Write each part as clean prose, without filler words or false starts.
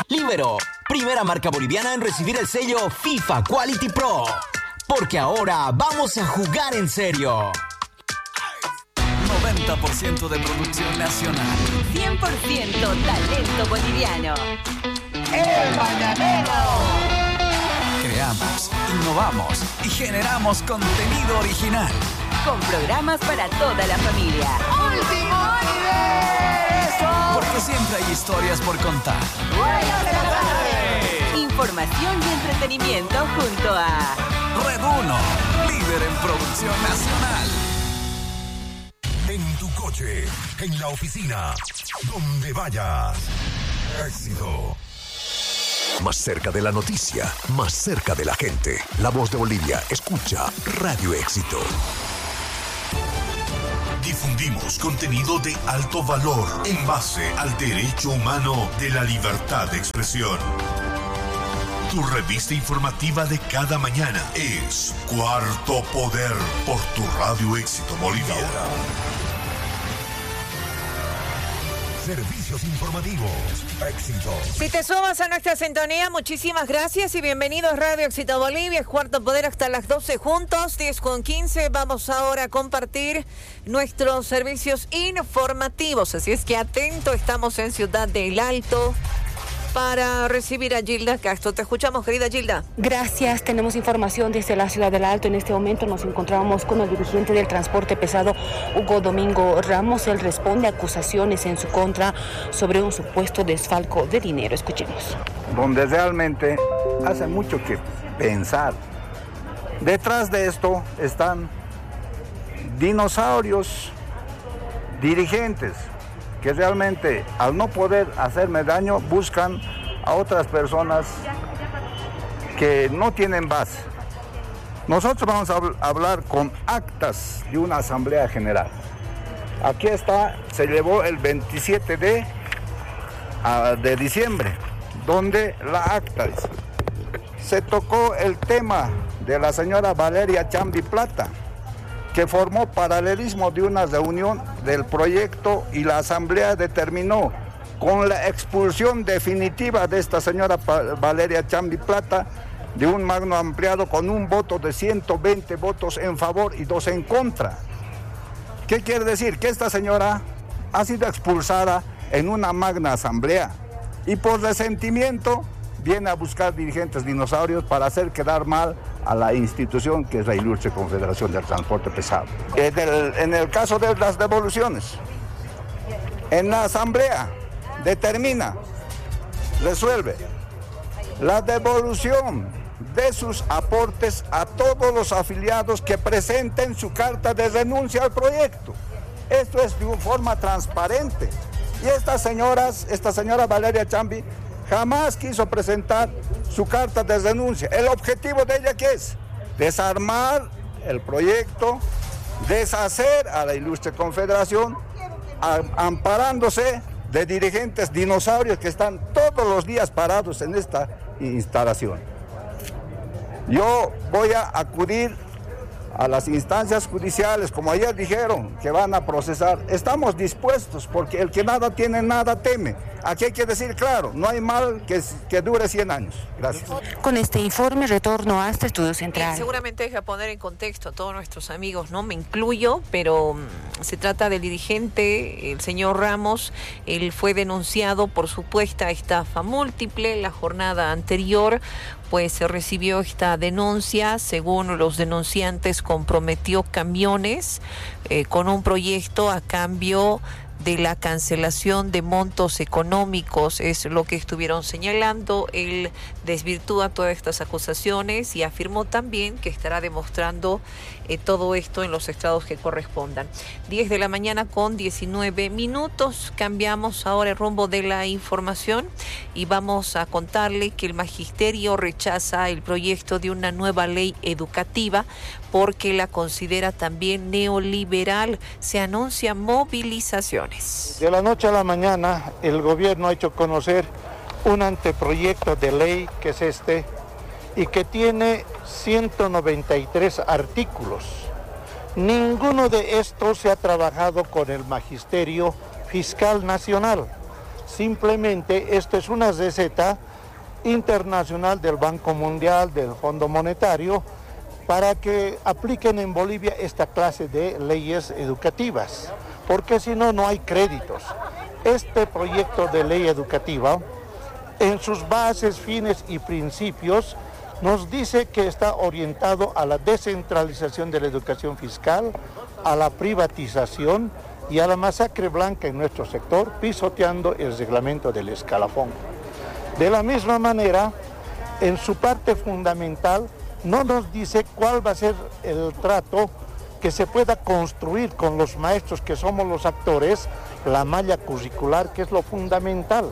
Libero, primera marca boliviana en recibir el sello FIFA Quality Pro. Porque ahora vamos a jugar en serio. 90% de producción nacional. 100% talento boliviano. ¡El Mañanero! Creamos, innovamos y generamos contenido original. Con programas para toda la familia. ¡Último universo! Porque siempre hay historias por contar. ¡Buenas de la tarde! Información y entretenimiento junto a Red 1, líder en producción nacional. En tu coche, en la oficina, donde vayas. Éxito. Más cerca de la noticia, más cerca de la gente. La Voz de Bolivia, escucha Radio Éxito. Difundimos contenido de alto valor en base al derecho humano de la libertad de expresión. Tu revista informativa de cada mañana es Cuarto Poder por tu Radio Éxito Bolivia. Servicios informativos. Éxito. Si te sumas a nuestra sintonía, muchísimas gracias y bienvenidos a Radio Éxito Bolivia, Cuarto Poder hasta las 12 juntos, 10:15. Vamos ahora a compartir nuestros servicios informativos, así es que atento, estamos en Ciudad del Alto para recibir a Gilda Castro. Te escuchamos, querida Gilda. Gracias, tenemos información desde la Ciudad del Alto. En este momento nos encontramos con el dirigente del transporte pesado, Hugo Domingo Ramos. Él responde a acusaciones en su contra sobre un supuesto desfalco de dinero. Escuchemos. Donde realmente hace mucho que pensar. Detrás de esto están dinosaurios, dirigentes, que realmente al no poder hacerme daño buscan a otras personas que no tienen base. Nosotros vamos a hablar con actas de una asamblea general. Aquí está, se llevó el 27 de diciembre, donde la acta dice, se tocó el tema de la señora Valeria Chambi Plata, que formó paralelismo de una reunión del proyecto y la asamblea determinó con la expulsión definitiva de esta señora Valeria Chambi Plata de un magno ampliado con un voto de 120 votos en favor y 2 en contra. ¿Qué quiere decir? Que esta señora ha sido expulsada en una magna asamblea y por resentimiento viene a buscar dirigentes dinosaurios para hacer quedar mal a la institución que es la Ilustre Confederación del Transporte Pesado. En el caso de las devoluciones, en la asamblea determina, resuelve la devolución de sus aportes a todos los afiliados que presenten su carta de renuncia al proyecto. Esto es de una forma transparente. Y esta señora Valeria Chambi jamás quiso presentar su carta de renuncia. ¿El objetivo de ella qué es? Desarmar el proyecto, deshacer a la Ilustre Confederación, amparándose de dirigentes dinosaurios que están todos los días parados en esta instalación. Yo voy a acudir a las instancias judiciales, como ayer dijeron, que van a procesar. Estamos dispuestos, porque el que nada tiene, nada teme. Aquí hay que decir claro, no hay mal que dure 100 años. Gracias. Con este informe retorno a este estudio central. Seguramente hay que poner en contexto a todos nuestros amigos, no me incluyo, pero se trata del dirigente, el señor Ramos. Él fue denunciado por supuesta estafa múltiple. La jornada anterior pues se recibió esta denuncia. Según los denunciantes, comprometió camiones con un proyecto a cambio de la cancelación de montos económicos, es lo que estuvieron señalando. Él desvirtúa todas estas acusaciones y afirmó también que estará demostrando todo esto en los estrados que correspondan. 10 de la mañana con 19 minutos. Cambiamos ahora el rumbo de la información y vamos a contarle que el magisterio rechaza el proyecto de una nueva ley educativa porque la considera también neoliberal. Se anuncian movilizaciones. De la noche a la mañana, el gobierno ha hecho conocer un anteproyecto de ley que es este y que tiene 193 artículos. Ninguno de estos se ha trabajado con el Magisterio Fiscal Nacional. simplemente esto es una receta internacional del Banco Mundial, del Fondo Monetario, para que apliquen en Bolivia esta clase de leyes educativas, porque si no, no hay créditos. Este proyecto de ley educativa, en sus bases, fines y principios, nos dice que está orientado a la descentralización de la educación fiscal, a la privatización y a la masacre blanca en nuestro sector, pisoteando el reglamento del escalafón. De la misma manera, en su parte fundamental, no nos dice cuál va a ser el trato que se pueda construir con los maestros, que somos los actores, la malla curricular, que es lo fundamental,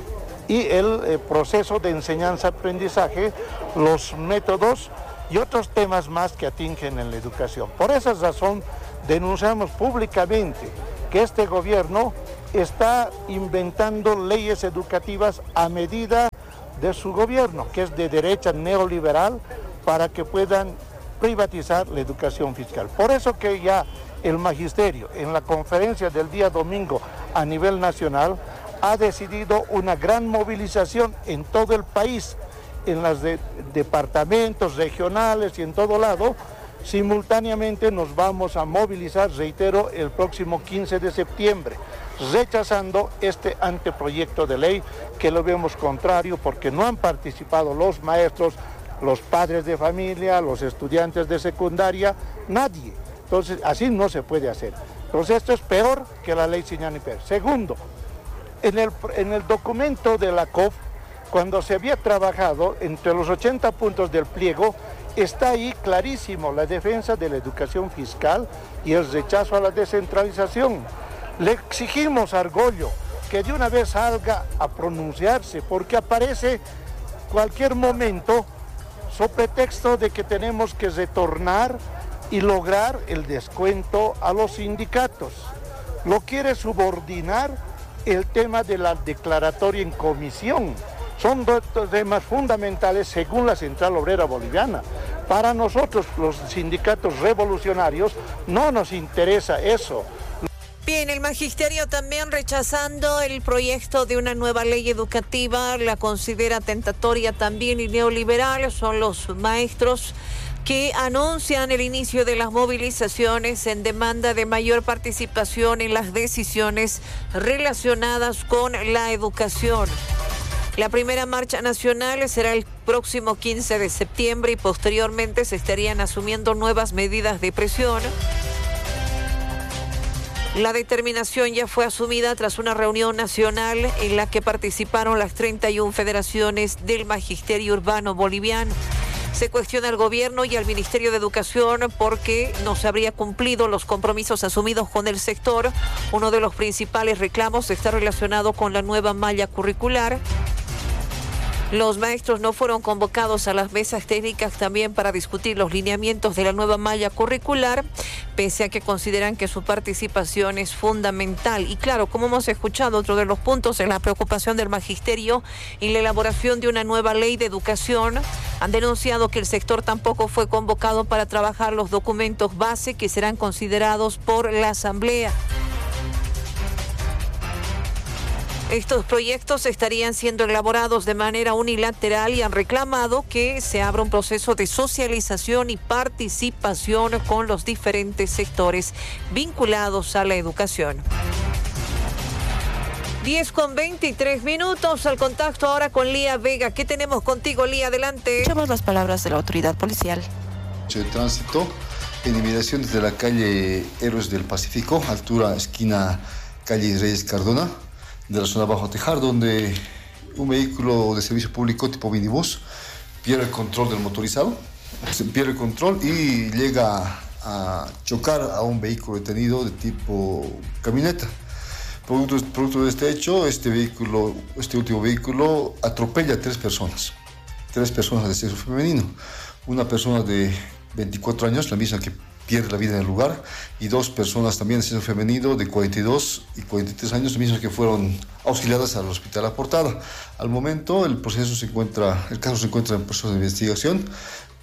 y el proceso de enseñanza-aprendizaje, los métodos y otros temas más que atingen en la educación. Por esa razón, denunciamos públicamente que este gobierno está inventando leyes educativas a medida de su gobierno, que es de derecha neoliberal, para que puedan privatizar la educación fiscal. Por eso que ya el magisterio, en la conferencia del día domingo a nivel nacional, ha decidido una gran movilización en todo el país, en los departamentos regionales y en todo lado. Simultáneamente nos vamos a movilizar, reitero, el próximo 15 de septiembre, rechazando este anteproyecto de ley, que lo vemos contrario porque no han participado los maestros, los padres de familia, los estudiantes de secundaria, nadie. Entonces, así no se puede hacer. Entonces, esto es peor que la ley Siñani-Pérez. Segundo, en el documento de la COF, cuando se había trabajado entre los 80 puntos del pliego, está ahí clarísimo la defensa de la educación fiscal y el rechazo a la descentralización. Le exigimos a Argollo que de una vez salga a pronunciarse, porque aparece cualquier momento so pretexto de que tenemos que retornar y lograr el descuento a los sindicatos. Lo quiere subordinar el tema de la declaratoria en comisión. Son dos temas fundamentales según la Central Obrera Boliviana. Para nosotros, los sindicatos revolucionarios, no nos interesa eso. Bien, el magisterio también rechazando el proyecto de una nueva ley educativa, la considera tentatoria también y neoliberal. Son los maestros que anuncian el inicio de las movilizaciones en demanda de mayor participación en las decisiones relacionadas con la educación. La primera marcha nacional será el próximo 15 de septiembre y posteriormente se estarían asumiendo nuevas medidas de presión. La determinación ya fue asumida tras una reunión nacional en la que participaron las 31 federaciones del magisterio urbano boliviano. Se cuestiona al gobierno y al Ministerio de Educación porque no se habría cumplido los compromisos asumidos con el sector. Uno de los principales reclamos está relacionado con la nueva malla curricular. Los maestros no fueron convocados a las mesas técnicas también para discutir los lineamientos de la nueva malla curricular, pese a que consideran que su participación es fundamental. Y claro, como hemos escuchado, otro de los puntos es la preocupación del magisterio y la elaboración de una nueva ley de educación. Han denunciado que el sector tampoco fue convocado para trabajar los documentos base que serán considerados por la Asamblea. Estos proyectos estarían siendo elaborados de manera unilateral y han reclamado que se abra un proceso de socialización y participación con los diferentes sectores vinculados a la educación. 10:23. Al contacto ahora con Lía Vega. ¿Qué tenemos contigo, Lía? Adelante. Escuchamos las palabras de la autoridad policial. De tránsito en inmediación desde la calle Héroes del Pacífico, altura esquina calle Reyes Cardona, de la zona Bajo Tejar, donde un vehículo de servicio público tipo minibús pierde el control del motorizado, se pierde el control y llega a chocar a un vehículo detenido de tipo camioneta. Producto de este hecho, este último vehículo atropella a tres personas de sexo femenino, una persona de 24 años, la misma que pierde la vida en el lugar, y dos personas también de sexo femenino de 42 y 43 años, las mismas que fueron auxiliadas al hospital La Portada. Al momento el caso se encuentra en proceso de investigación.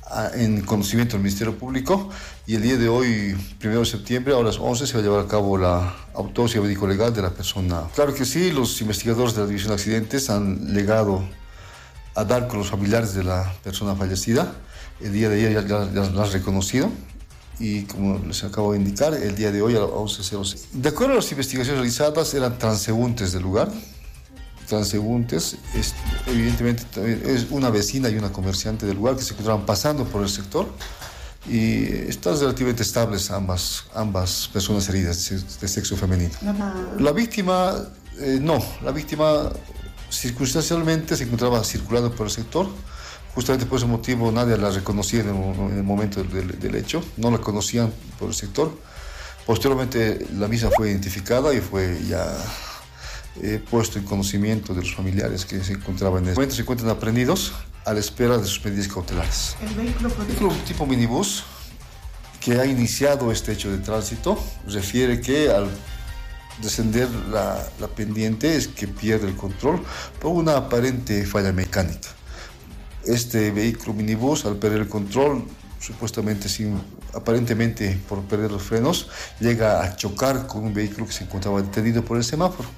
en conocimiento del Ministerio Público, y el día de hoy, 1 de septiembre, a las 11, se va a llevar a cabo la autopsia médico-legal de la persona. Claro que sí, los investigadores de la División de Accidentes han legado a dar con los familiares de la persona fallecida. El día de ayer ya la han reconocido y, como les acabo de indicar, el día de hoy a las 11:06. De acuerdo a las investigaciones realizadas, eran transeúntes del lugar. Transeúntes, evidentemente es una vecina y una comerciante del lugar que se encontraban pasando por el sector, y están relativamente estables ambas personas heridas de sexo femenino. La víctima, la víctima circunstancialmente se encontraba circulando por el sector. Justamente por ese motivo nadie la reconocía en el momento del hecho, no la conocían por el sector. Posteriormente la misma fue identificada y fue ya puesto en conocimiento de los familiares que se encontraban en ese momento. Se encuentran aprehendidos a la espera de sus medidas cautelares. El vehículo tipo minibús que ha iniciado este hecho de tránsito refiere que al descender la pendiente es que pierde el control por una aparente falla mecánica. Este vehículo minibús, al perder el control, supuestamente aparentemente por perder los frenos, llega a chocar con un vehículo que se encontraba detenido por el semáforo.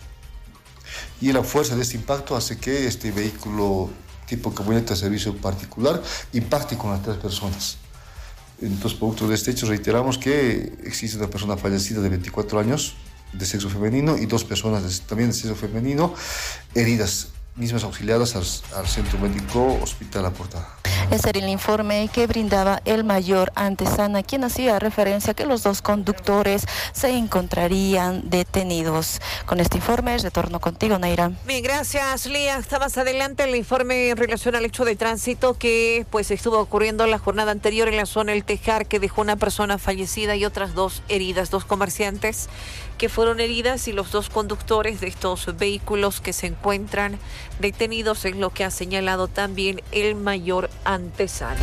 Y la fuerza de este impacto hace que este vehículo tipo camioneta de servicio particular impacte con las 3 personas. Entonces, producto de este hecho, reiteramos que existe una persona fallecida de 24 años de sexo femenino y 2 personas también de sexo femenino heridas, mismas auxiliadas al Centro Médico Hospital La Portada. Ese era el informe que brindaba el mayor Antesana, quien hacía referencia a que los 2 conductores se encontrarían detenidos. Con este informe, retorno contigo, Naira. Bien, gracias, Lía. Está más adelante el informe en relación al hecho de tránsito que pues estuvo ocurriendo la jornada anterior en la zona El Tejar, que dejó una persona fallecida y otras 2 heridas, 2 comerciantes que fueron heridas, y los 2 conductores de estos vehículos que se encuentran detenidos, es lo que ha señalado también el mayor Antesana.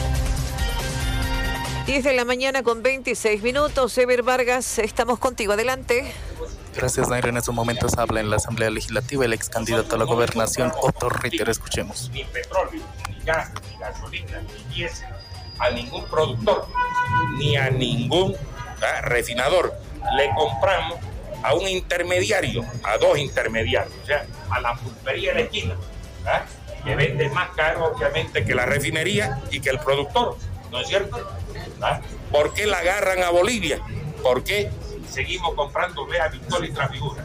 10 de la mañana con 26 minutos. Ever Vargas, estamos contigo. Adelante. Gracias, Naira. En estos momentos habla en la Asamblea Legislativa el ex candidato a la gobernación, Otto Ritter. Escuchemos. Ni petróleo, ni gas, ni gasolina, ni diésel a ningún productor, ni a ningún refinador. Le compramos a un intermediario, a 2 intermediarios, o sea, a la pulpería de la esquina, que vende más caro, obviamente, que la refinería y que el productor, ¿no es cierto? ¿Por qué la agarran a Bolivia? ¿Por qué seguimos comprando Vea, Victoria y Trafigura?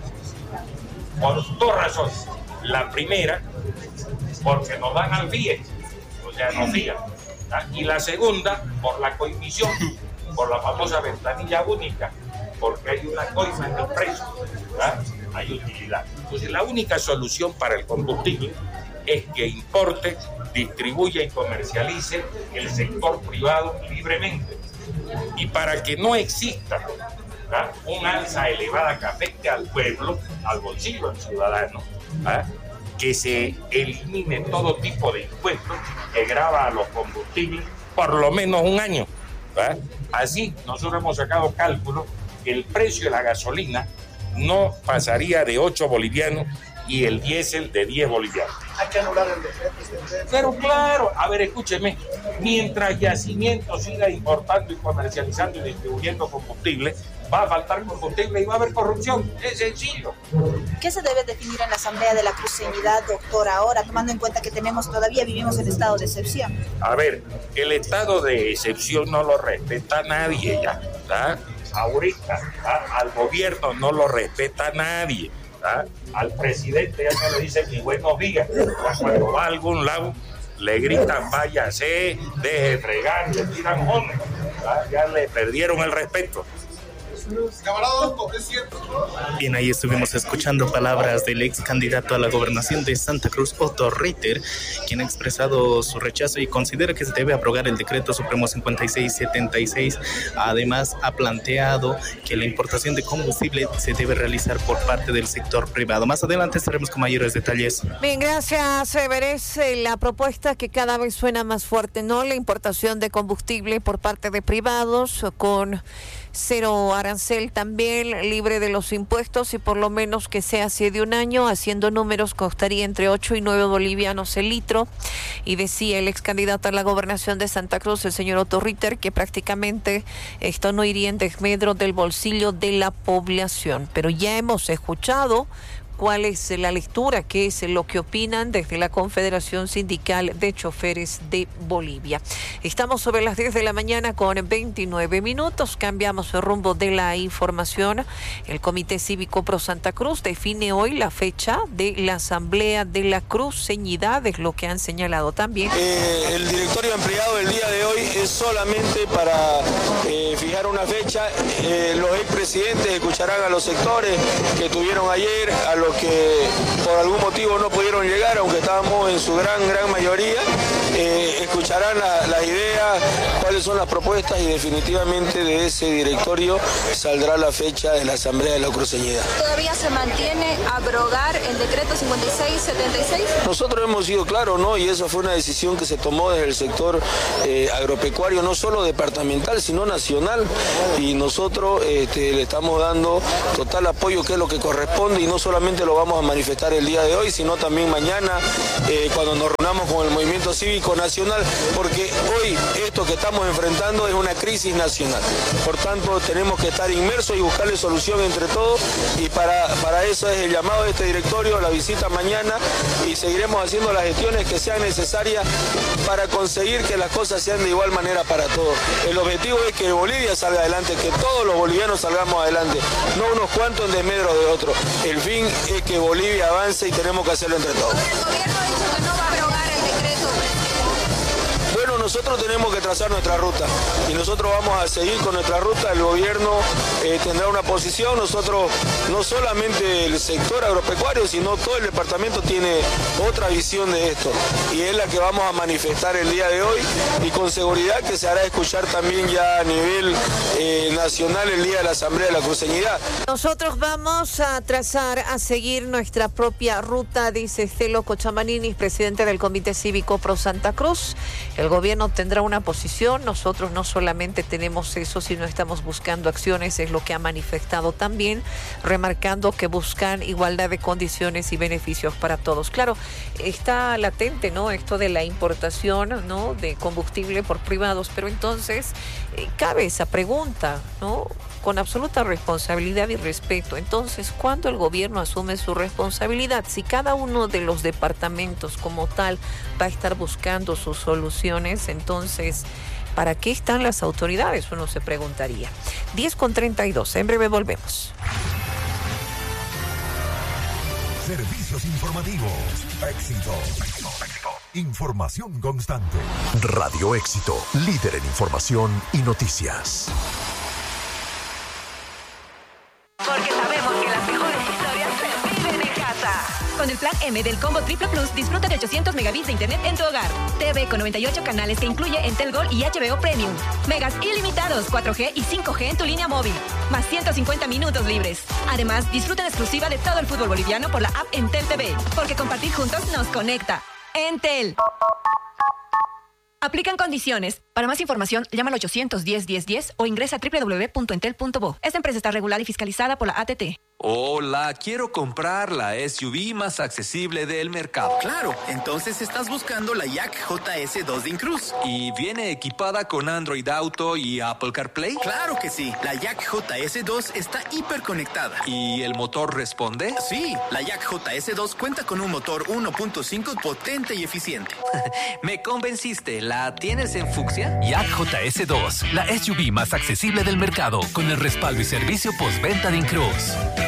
Por 2 razones. La primera, porque nos dan al FIE, o sea, nos fían. Y la segunda, por la coimisión, por la famosa ventanilla única, porque hay una coima en el precio, hay utilidad. Entonces, la única solución para el combustible es que importe, distribuya y comercialice el sector privado libremente. Y para que no exista un alza elevada que afecte al pueblo, al bolsillo del ciudadano, que se elimine todo tipo de impuestos que grava a los combustibles por lo menos un año. Así, nosotros hemos sacado cálculos que el precio de la gasolina no pasaría de 8 bolivianos y el diésel de 10 bolivianos. Hay que anular el decreto. Pero claro, a ver, escúcheme, mientras Yacimiento siga importando y comercializando y distribuyendo combustible, va a faltar combustible y va a haber corrupción. Es sencillo. ¿Qué se debe definir en la Asamblea de la Cruceñidad, doctor, ahora, tomando en cuenta que todavía vivimos en estado de excepción? A ver, el estado de excepción no lo respeta nadie ya, ahorita, al gobierno no lo respeta nadie, al presidente ya no le dicen ni buenos días, cuando va a algún lado le gritan váyase, deje fregar, le tiran jones, ya le perdieron el respeto. Bien, ahí estuvimos escuchando palabras del ex candidato a la gobernación de Santa Cruz, Otto Ritter, quien ha expresado su rechazo y considera que se debe abrogar el decreto supremo 5676. Además, ha planteado que la importación de combustible se debe realizar por parte del sector privado. Más adelante estaremos con mayores detalles. Bien, gracias, Ever. Es la propuesta que cada vez suena más fuerte, ¿no? La importación de combustible por parte de privados con Cero arancel también, libre de los impuestos y por lo menos que sea así de un año. Haciendo números costaría entre 8 y 9 bolivianos el litro. Y decía el ex candidato a la gobernación de Santa Cruz, el señor Otto Ritter, que prácticamente esto no iría en desmedro del bolsillo de la población. Pero ya hemos escuchado cuál es la lectura, qué es lo que opinan desde la Confederación Sindical de Choferes de Bolivia. Estamos sobre las 10 de la mañana con 29 minutos. Cambiamos el rumbo de la información. El Comité Cívico Pro Santa Cruz define hoy la fecha de la Asamblea de la Cruceñidad, es lo que han señalado también. El directorio ampliado del día de hoy es solamente para fijar una fecha. Los expresidentes escucharán a los sectores que tuvieron ayer, a los que por algún motivo no pudieron llegar, aunque estábamos en su gran mayoría, escucharán las ideas, cuáles son las propuestas y definitivamente de ese directorio saldrá la fecha de la Asamblea de la Cruceñidad. ¿Todavía se mantiene abrogar el decreto 5676? Nosotros hemos sido claros, ¿no? Y esa fue una decisión que se tomó desde el sector agropecuario, no solo departamental, sino nacional, y nosotros le estamos dando total apoyo, que es lo que corresponde, y no solamente lo vamos a manifestar el día de hoy, sino también mañana cuando nos reunamos con el movimiento cívico nacional, porque hoy esto que estamos enfrentando es una crisis nacional. Por tanto, tenemos que estar inmersos y buscarle solución entre todos, y para eso es el llamado de este directorio, la visita mañana, y seguiremos haciendo las gestiones que sean necesarias para conseguir que las cosas sean de igual manera para todos. El objetivo es que Bolivia salga adelante, que todos los bolivianos salgamos adelante, no unos cuantos en desmedro de otros. El fin es que Bolivia avance y tenemos que hacerlo entre todos. El gobierno ha dicho que no va a abrogar el decreto. Bueno, nosotros tenemos que trazar nuestra ruta y nosotros vamos a seguir con nuestra ruta. El gobierno tendrá una posición. Nosotros, no solamente el sector agropecuario, sino todo el departamento tiene otra visión de esto, y es la que vamos a manifestar el día de hoy, y con seguridad que se hará escuchar también ya a nivel nacional el día de la Asamblea de la Cruceñidad. Nosotros vamos a trazar, a seguir nuestra propia ruta, dice Estelo Cochamaninis, presidente del Comité Cívico Pro Santa Cruz. El gobierno tendrá una posición. Nosotros no solamente tenemos eso, sino estamos buscando acciones, es lo que ha manifestado también, remarcando que buscan igualdad de condiciones y beneficios para todos. Claro, está latente, ¿no?, esto de la importación, ¿no?, de combustible por privados, pero entonces cabe esa pregunta, ¿no?, con absoluta responsabilidad y respeto. Entonces, ¿cuándo el gobierno asume su responsabilidad? Si cada uno de los departamentos como tal va a estar buscando sus soluciones, entonces, ¿para qué están las autoridades? Uno se preguntaría. 10:32, en breve volvemos. Servicios informativos. Éxito. Información constante. Radio Éxito, líder en información y noticias. Porque sabemos que las mejores historias se viven en casa. Con el plan M del Combo Triple Plus, disfruta de 800 megabits de internet en tu hogar. TV con 98 canales que incluye Entel Gold y HBO Premium. Megas ilimitados, 4G y 5G en tu línea móvil. Más 150 minutos libres. Además, disfruta en exclusiva de todo el fútbol boliviano por la app Entel TV. Porque compartir juntos nos conecta. Entel. Aplican condiciones. Para más información, llama al 810-1010 o ingresa a www.entel.bo. Esta empresa está regulada y fiscalizada por la ATT. Hola, quiero comprar la SUV más accesible del mercado. Claro, entonces estás buscando la Yak JS2 de Incruz. ¿Y viene equipada con Android Auto y Apple CarPlay? Claro que sí, la Yak JS2 está hiperconectada. ¿Y el motor responde? Sí, la Yak JS2 cuenta con un motor 1.5 potente y eficiente. Me convenciste, ¿la tienes en fucsia? Yak JS2, la SUV más accesible del mercado, con el respaldo y servicio postventa de Incruz.